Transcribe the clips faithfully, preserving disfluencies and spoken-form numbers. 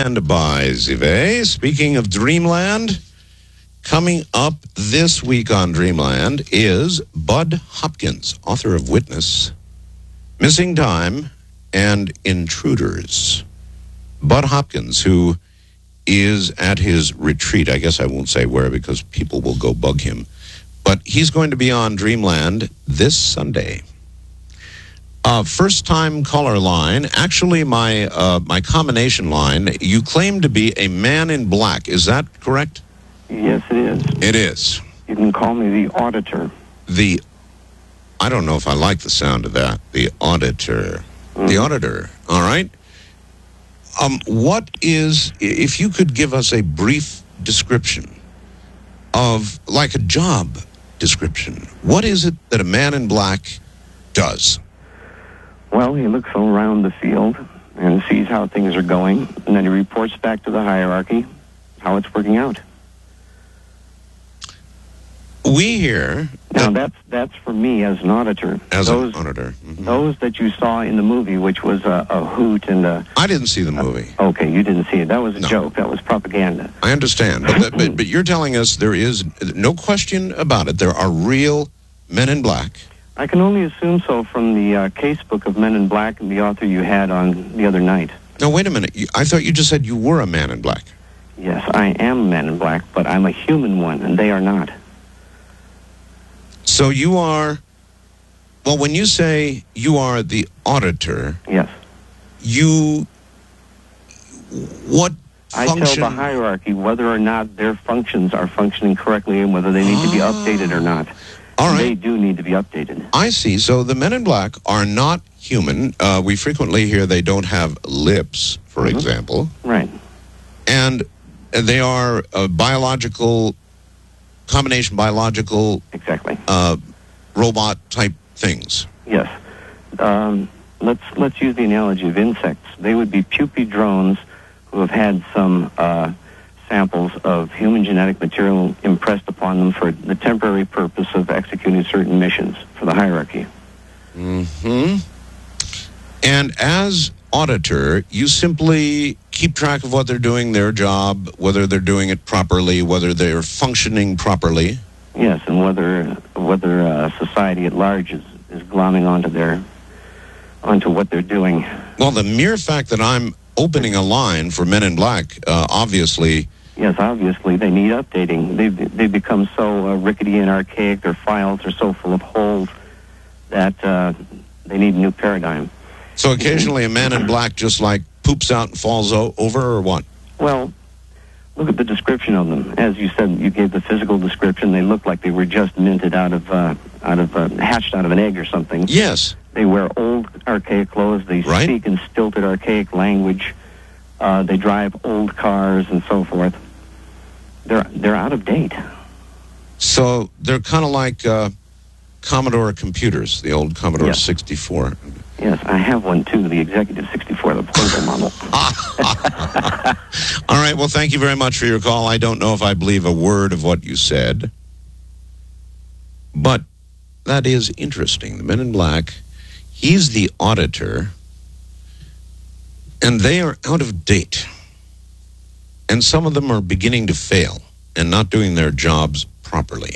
Stand by, Zive. Speaking of Dreamland, coming up this week on Dreamland is Bud Hopkins, author of Witness, Missing Time, and Intruders. Bud Hopkins, who is at his retreat. I guess I won't say where because people will go bug him. But he's going to be on Dreamland this Sunday. Uh, first-time caller line. Actually, my uh, my combination line, you claim to be a man in black. Is that correct? Yes, it is. It is. You can call me the auditor. The, I don't know if I like the sound of that. The auditor. Mm. The auditor. All right. Um, what is, if you could give us a brief description of, like a job description, what is it that a man in black does? Well, he looks around the field and sees how things are going, and then he reports back to the hierarchy how it's working out. We hear... Now, that's that's for me as an auditor. As those, an auditor. Mm-hmm. Those that you saw in the movie, which was a, a hoot and a... I didn't see the movie. Uh, okay, you didn't see it. That was a no. joke. That was propaganda. I understand. But, that, but, but you're telling us there is no question about it. There are real men in black. I can only assume so from the uh, casebook of Men in Black and the author you had on the other night. No, wait a minute. You, I thought you just said you were a man in black. Yes, I am a man in black, but I'm a human one, and they are not. So you are... Well, when you say you are the auditor... Yes. You... What I function... tell the hierarchy whether or not their functions are functioning correctly and whether they need ah. to be updated or not. All right. They do need to be updated. I see. So the men in black are not human. Uh, we frequently hear they don't have lips, for mm-hmm. example. Right. And they are a biological, combination biological... Exactly. Uh, robot-type things. Yes. Um, let's let's use the analogy of insects. They would be pupae drones who have had some... Uh, samples of human genetic material impressed upon them for the temporary purpose of executing certain missions for the hierarchy. Mm-hmm. And as auditor, you simply keep track of what they're doing, their job, whether they're doing it properly, whether they're functioning properly. Yes, and whether whether uh, society at large is, is glomming onto their onto what they're doing. Well, the mere fact that I'm opening a line for Men in Black, uh, obviously... Yes, obviously, they need updating. They've, they've become so uh, rickety and archaic, their files are so full of holes that uh, they need a new paradigm. So occasionally a man in black just like poops out and falls o- over, or what? Well, look at the description of them. As you said, you gave the physical description. They look like they were just minted out of, uh, out of uh, hatched out of an egg or something. Yes. They wear old, archaic clothes. They right. speak in stilted, archaic language. Uh, they drive old cars and so forth. They're they're out of date. So they're kind of like uh, Commodore computers, the old Commodore yes. sixty-four. Yes, I have one too, the Executive sixty-four, the portable model. All right, well, thank you very much for your call. I don't know if I believe a word of what you said, but that is interesting. The Men in Black, he's the auditor, and they are out of date. And some of them are beginning to fail and not doing their jobs properly.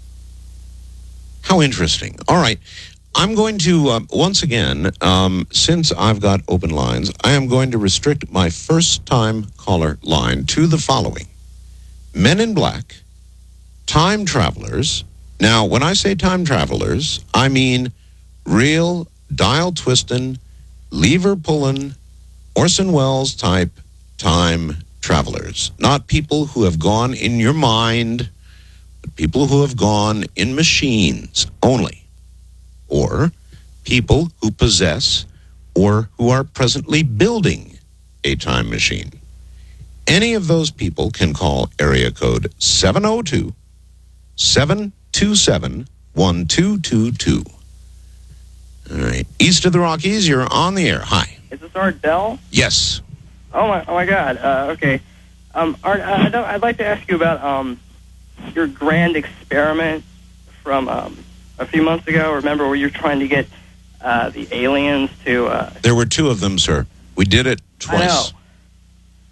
How interesting. All right. I'm going to, uh, once again, um, since I've got open lines, I am going to restrict my first-time caller line to the following. Men in Black, time travelers. Now, when I say time travelers, I mean real dial-twisting, lever-pulling, Orson Welles type time travelers. Not people who have gone in your mind, but people who have gone in machines only. Or people who possess or who are presently building a time machine. Any of those people can call area code seven oh two, seven two seven, one two two two. All right. East of the Rockies, you're on the air. Hi. Is this Art Bell? Yes. Oh my! Oh my God! Uh, okay, um, Art, I, I don't, I'd like to ask you about um, your grand experiment from um, a few months ago. Remember, where you're trying to get uh, the aliens to? Uh, there were two of them, sir. We did it twice. I know.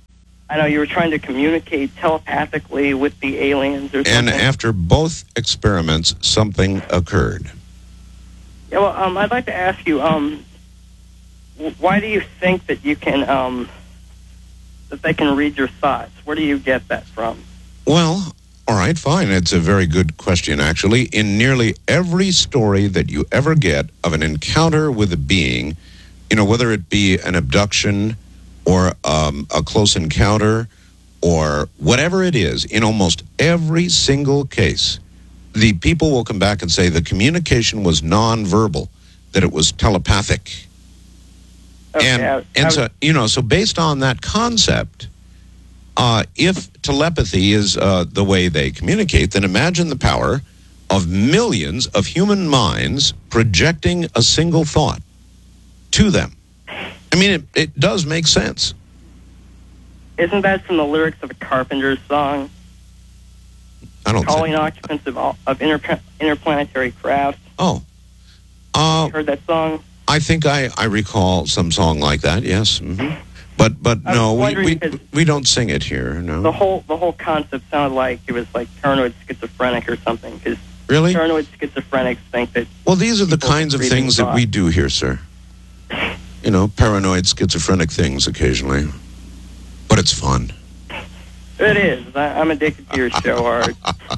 I know you were trying to communicate telepathically with the aliens or something. And after both experiments, something occurred. Yeah, well, um, I'd like to ask you, um, w- why do you think that you can, um, that they can read your thoughts? Where do you get that from? Well, all right, fine. It's a very good question, actually. In nearly every story that you ever get of an encounter with a being, you know, whether it be an abduction or um, a close encounter or whatever it is, in almost every single case, the people will come back and say the communication was nonverbal, that it was telepathic. Okay, and I- I and was- so, you know, so based on that concept, uh, if telepathy is uh, the way they communicate, then imagine the power of millions of human minds projecting a single thought to them. I mean, it, it does make sense. Isn't that from the lyrics of a Carpenter's song? I don't Calling think. occupants of, all- of interpa- interplanetary craft. Oh, uh, You heard that song? I think I, I recall some song like that. Yes, hmm but but I was no, we, wondering we because we don't sing it here. The No, whole the whole concept sounded like it was like paranoid schizophrenic or something. Because really. paranoid schizophrenics think that Well, these are the people kinds of reading things that thoughts. we do here, sir. You know, paranoid, schizophrenic things occasionally. But it's fun. it is. I, I'm addicted to your show, Art.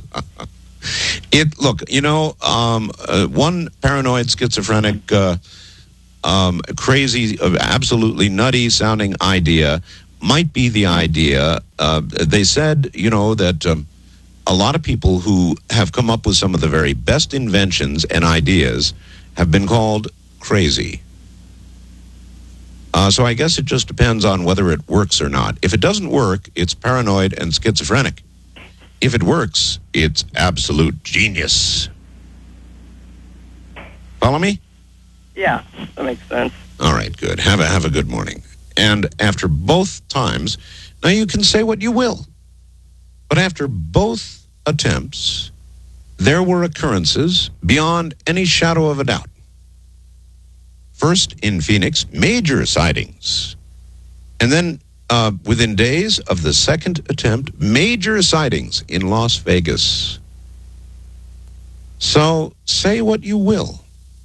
It look, you know, um, uh, one paranoid, schizophrenic, uh, um, crazy, uh, absolutely nutty sounding idea might be the idea. Uh, they said, you know, that um, a lot of people who have come up with some of the very best inventions and ideas have been called crazy. Uh, so I guess it just depends on whether it works or not. If it doesn't work, it's paranoid and schizophrenic. If it works, it's absolute genius. Follow me? Yeah, that makes sense. All right, good. Have a have a good morning. And after both times, now you can say what you will, but after both attempts, there were occurrences beyond any shadow of a doubt. First, in Phoenix, major sightings. And then, uh, within days of the second attempt, major sightings in Las Vegas. So, say what you will.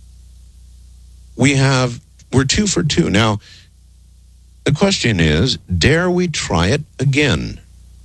We have, we're two for two. Now, the question is, dare we try it again?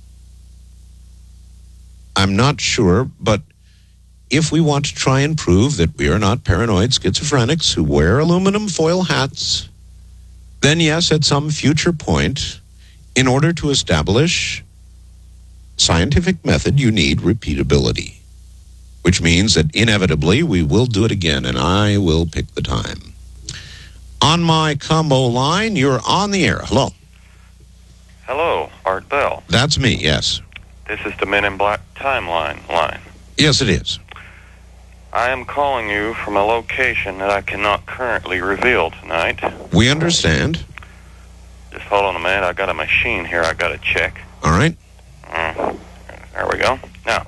I'm not sure, but if we want to try and prove that we are not paranoid schizophrenics who wear aluminum foil hats, then yes, at some future point, in order to establish scientific method, you need repeatability, which means that inevitably we will do it again, and I will pick the time. On my combo line, you're on the air. Hello. Hello, Art Bell. That's me, yes. This is the Men in Black timeline line. Yes, it is. I am calling you from a location that I cannot currently reveal tonight. We understand. Just hold on a minute. I got a machine here I got to check. All right. Mm, there we go. Now,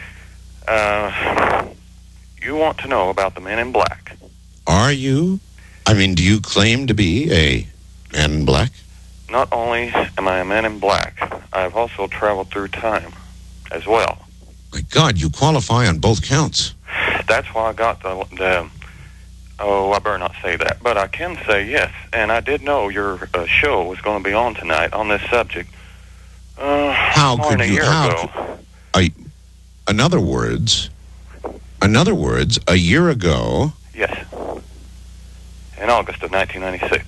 uh, you want to know about the Men in Black. Are you? I mean, do you claim to be a man in black? Not only am I a Man in Black, I've also traveled through time as well. My God, you qualify on both counts. That's why I got the, the oh, I better not say that, but I can say yes, and I did know your uh, show was going to be on tonight on this subject. Uh, How more could than a you? year How? ago. Could, I, in other words, in other words, a year ago. Yes, in August of nineteen ninety-six.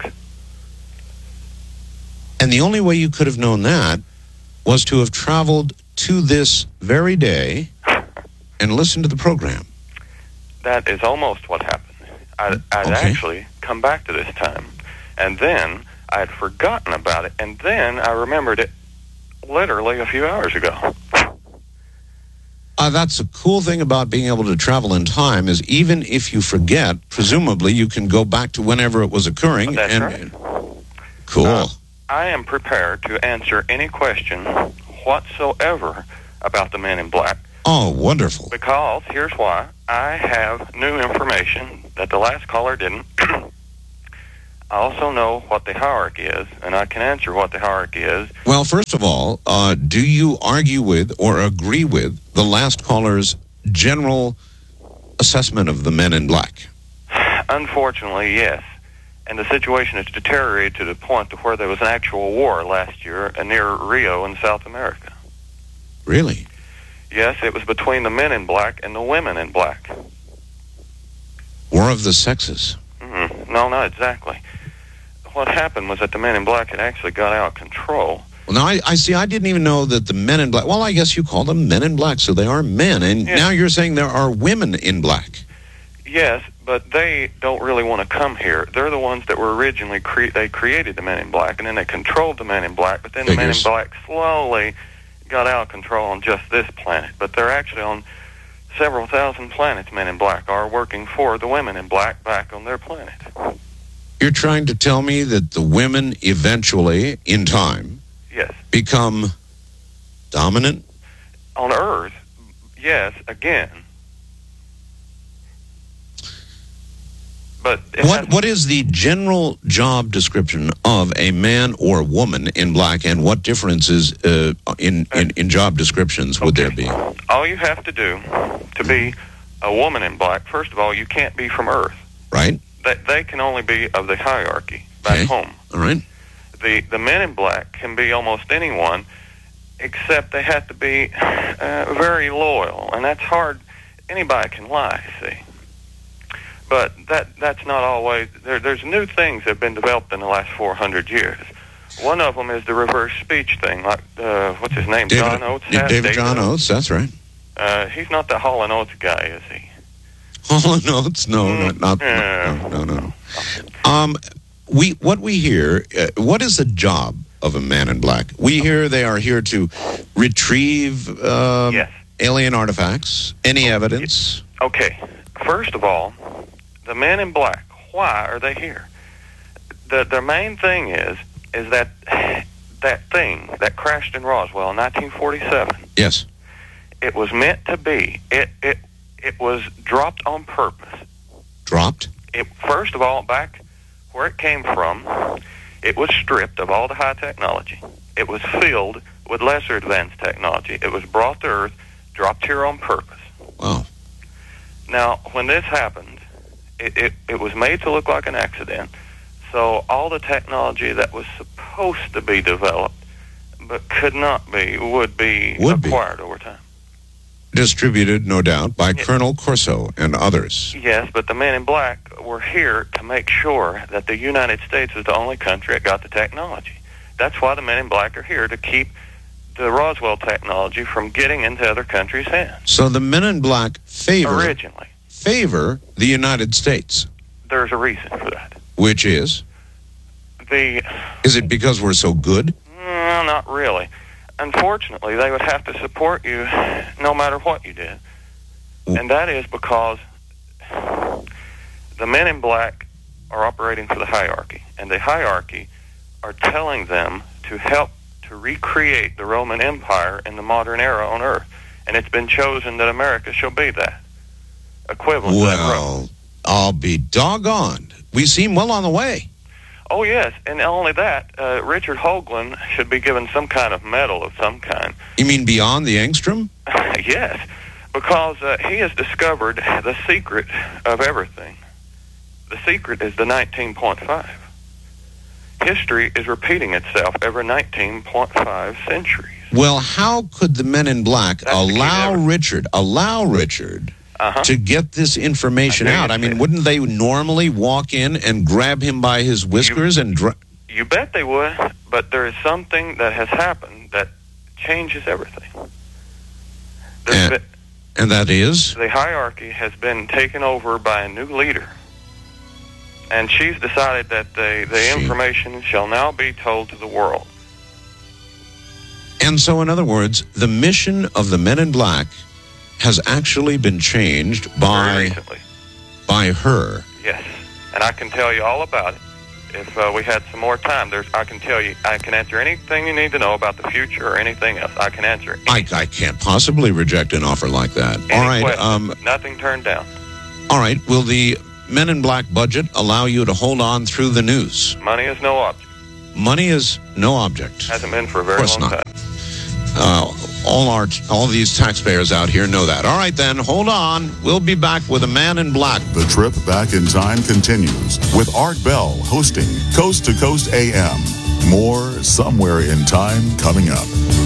And the only way you could have known that was to have traveled to this very day and listened to the program. That is almost what happened. I, I'd Okay. actually come back to this time, and then I had forgotten about it, and then I remembered it literally a few hours ago. Uh, that's a cool thing about being able to travel in time is even if you forget, presumably you can go back to whenever it was occurring. That's and, right. and- cool. Uh, I am prepared to answer any question whatsoever about the Men in Black, oh, wonderful. because here's why. I have new information that the last caller didn't. I also know what the hierarchy is, and I can answer what the hierarchy is. Well, first of all, uh, do you argue with or agree with the last caller's general assessment of the men in black? Unfortunately, yes. And the situation has deteriorated to the point to where there was an actual war last year near Rio in South America. Really? Yes, it was between the men in black and the women in black. War of the sexes. Mm-hmm. No, not exactly. What happened was that the men in black had actually got out of control. Well, now, I, I see, I didn't even know that the men in black, well, I guess you call them men in black, so they are men. And yes. Now you're saying there are women in black. Yes, but they don't really want to come here. They're the ones that were originally, cre- they created the men in black, and then they controlled the men in black, but then Figures. the men in black slowly got out of control on just this planet. But they're actually on several thousand planets, men in black are working for the women in black back on their planet. You're trying to tell me that the women eventually, in time, yes, become dominant? On Earth, yes, again. But What has, What is the general job description of a man or woman in black, and what differences uh, in, in, in job descriptions would okay. there be? All you have to do to be a woman in black, first of all, you can't be from Earth. Right? They, they can only be of the hierarchy back Okay. home. All right. The the men in black can be almost anyone, except they have to be uh, very loyal, and that's hard. Anybody can lie, see. But that that's not always. There, there's new things that have been developed in the last four hundred years. One of them is the reverse speech thing, like uh, what's his name, David, John Oates. yeah, has? David John Oates, that's right. Uh, he's not the Hall and Oates guy, is he? Hall and Oates? No, Mm, not, not yeah. no, no, no, no. Um, we what we hear. Uh, what is the job of a man in black? We hear they are here to retrieve um, Yes. alien artifacts, any evidence. Okay. First of all, the men in black. Why are they here? The the main thing is is that that thing that crashed in Roswell in nineteen forty-seven. Yes. It was meant to be. It it it was dropped on purpose. Dropped? It first of all, back where it came from, it was stripped of all the high technology. It was filled with lesser advanced technology. It was brought to Earth, dropped here on purpose. Wow. Now, when this happened, it, it, it was made to look like an accident. So all the technology that was supposed to be developed but could not be would be Would be. acquired over time. Distributed, no doubt, by Yeah. Colonel Corso and others. Yes, but the men in black were here to make sure that the United States was the only country that got the technology. That's why the men in black are here, to keep the Roswell technology from getting into other countries' hands. So the men in black favor Originally. favor the United States, There's a reason for that. which is The is it because we're so good? No, not really. Unfortunately, they would have to support you no matter what you did. And that is because the men in black are operating for the hierarchy. And the hierarchy are telling them to help to recreate the Roman Empire in the modern era on Earth. And it's been chosen that America shall be that. Equivalent to that Rome. Well, I'll be doggone. We seem well on the way. Oh, yes, and not only that, uh, Richard Hoagland should be given some kind of medal of some kind. You mean beyond the angstrom? Yes, because uh, he has discovered the secret of everything. The secret is the nineteen point five. History is repeating itself every nineteen point five centuries. Well, how could the men in black That's the key to allow everything. Richard, allow Richard Uh-huh. to get this information I knew out? you'd I mean, say wouldn't they normally walk in and grab him by his whiskers and dra- You bet they would, but there is something that has happened that changes everything. There's And- been, and that is? the hierarchy has been taken over by a new leader. And she's decided that the, the She- information shall now be told to the world. And so, in other words, the mission of the men in black has actually been changed Very by recently. by her. Yes. And I can tell you all about it. If uh, we had some more time, there's I can tell you, I can answer anything you need to know about the future or anything else. I can answer it. I, I can't possibly reject an offer like that. Any all right, questions, um, nothing turned down. all right. Will the Men in Black budget allow you to hold on through the news? Money is no object. Money is no object. Hasn't been for a very Of course long not. time. Uh, all our all these taxpayers out here know that. All right, then, hold on. We'll be back with a Man in Black. The trip back in time continues with Art Bell hosting Coast to Coast A M. More Somewhere in Time coming up.